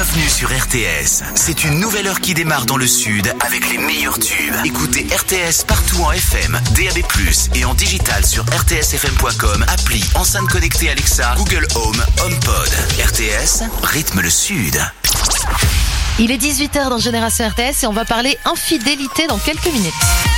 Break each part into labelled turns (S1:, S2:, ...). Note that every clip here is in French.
S1: Bienvenue sur RTS. C'est une nouvelle heure qui démarre dans le sud avec les meilleurs tubes. Écoutez RTS partout en FM, DAB+, et en digital sur rtsfm.com, appli, enceinte connectée Alexa, Google Home, HomePod. RTS, rythme le sud.
S2: Il est 18h dans Génération RTS et on va parler infidélité dans quelques minutes.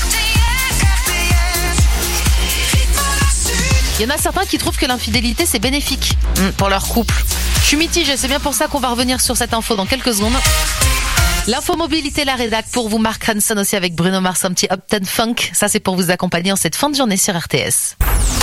S2: Il y en a certains qui trouvent que l'infidélité c'est bénéfique pour leur couple. Je suis mitigée, c'est bien pour ça qu'on va revenir sur cette info dans quelques secondes. L'info mobilité, la rédac pour vous, Mark Ranson aussi avec Bruno Mars, un petit Uptown Funk. Ça c'est pour vous accompagner en cette fin de journée sur RTS.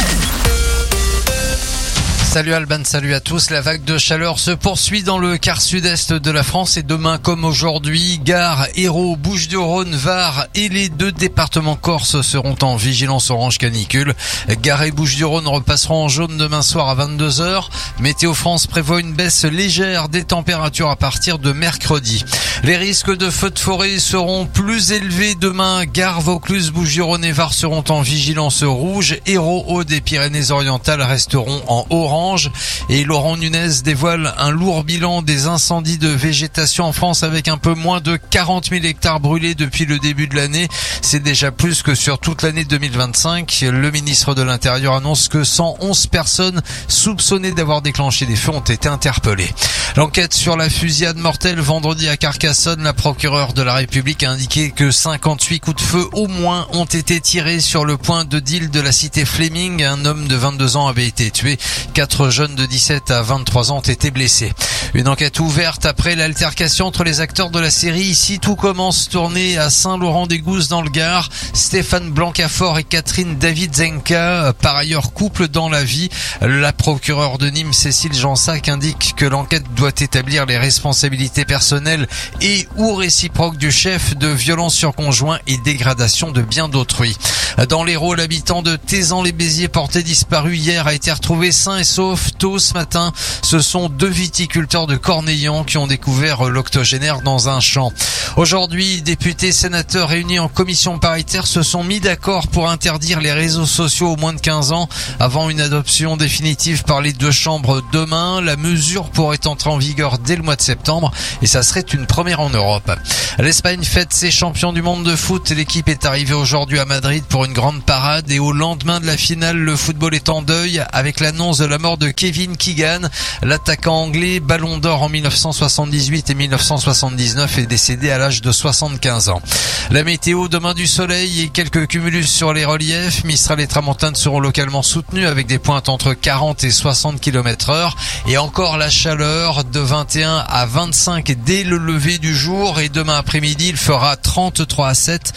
S3: Salut Alban, salut à tous. La vague de chaleur se poursuit dans le quart sud-est de la France et demain comme aujourd'hui, Gare, Hérault, Bouches-du-Rhône, Var et les 2 départements corses seront en vigilance orange canicule. Gare et Bouches-du-Rhône repasseront en jaune demain soir à 22h. Météo France prévoit une baisse légère des températures à partir de mercredi. Les risques de feux de forêt seront plus élevés demain. Gare, Vaucluse, Bouches-du-Rhône et Var seront en vigilance rouge. Hérault, Aude et Pyrénées-Orientales resteront en orange. Et Laurent Nunez dévoile un lourd bilan des incendies de végétation en France avec un peu moins de 40 000 hectares brûlés depuis le début de l'année. C'est déjà plus que sur toute l'année 2025. Le ministre de l'Intérieur annonce que 111 personnes soupçonnées d'avoir déclenché des feux ont été interpellées. L'enquête sur la fusillade mortelle vendredi à Carcassonne, la procureure de la République a indiqué que 58 coups de feu au moins ont été tirés sur le point de deal de la cité Fleming. Un homme de 22 ans avait été tué. 4 jeunes de 17 à 23 ans ont été blessés. Une enquête ouverte après l'altercation entre les acteurs de la série Ici tout commence, tournée à Saint-Laurent-des-Gousses dans le Gard. Stéphane Blancafort et Catherine David-Zenka, par ailleurs couple dans la vie. La procureure de Nîmes, Cécile Jansac, indique que l'enquête doit établir les responsabilités personnelles et ou réciproques du chef de violences sur conjoint et dégradation de biens d'autrui. Dans l'Hérault, l'habitant de Tézan-les-Béziers porté disparu hier a été retrouvé sain et sauf tôt ce matin. Ce sont 2 viticulteurs de Cornillon qui ont découvert l'octogénaire dans un champ. Aujourd'hui, députés, sénateurs réunis en commission paritaire se sont mis d'accord pour interdire les réseaux sociaux aux moins de 15 ans avant une adoption définitive par les 2 chambres demain. La mesure pourrait entrer en vigueur dès le mois de septembre et ça serait une première en Europe. L'Espagne fête ses champions du monde de foot. L'équipe est arrivée aujourd'hui à Madrid pour une grande parade et au lendemain de la finale, le football est en deuil avec l'annonce de la mort de Kevin Keegan. L'attaquant anglais, ballon d'or en 1978 et 1979, est décédé à l'âge de 75 ans. La météo, demain du soleil et quelques cumulus sur les reliefs. Mistral et tramontane seront localement soutenus avec des pointes entre 40 et 60 km/h. Et encore la chaleur de 21 à 25 dès le lever du jour. Et demain après-midi, il fera 33 à 7,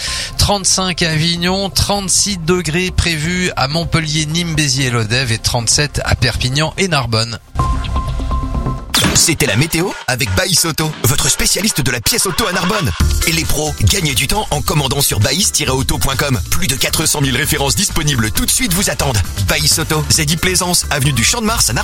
S3: 35 à Avignon, 36 degrés prévus à Montpellier, Nîmes, Béziers et Lodève et 37 à Perpignan et Narbonne.
S1: C'était la météo avec Baïs Auto, votre spécialiste de la pièce auto à Narbonne. Et les pros, gagnez du temps en commandant sur baïs-auto.com. Plus de 400 000 références disponibles tout de suite vous attendent. Baïs Auto, Zeddy Plaisance, avenue du Champ de Mars à Narbonne.